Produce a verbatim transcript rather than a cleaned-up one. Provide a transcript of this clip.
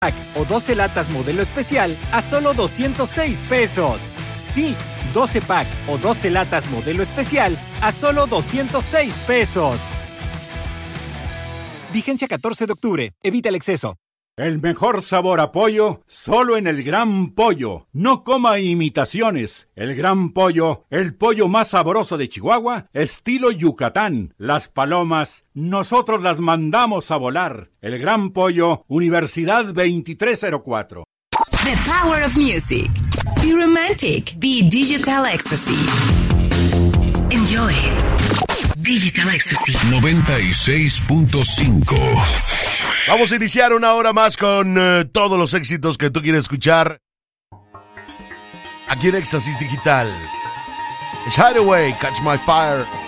pack o doce latas modelo especial a solo doscientos seis pesos. Sí, doce pack o doce latas modelo especial a solo doscientos seis pesos. Vigencia catorce de octubre. Evita el exceso. El mejor sabor a pollo, solo en el Gran Pollo. No coma imitaciones. El Gran Pollo, el pollo más sabroso de Chihuahua, estilo Yucatán. Las palomas, nosotros las mandamos a volar. El Gran Pollo, Universidad veintitrés cero cuatro. The power of music. Be romantic. Be digital ecstasy. Enjoy. Digital Ecstasy. noventa y seis punto cinco. Vamos a iniciar una hora más con uh, todos los éxitos que tú quieres escuchar aquí en Éxtasis Digital. It's Hideaway, Catch My Fire.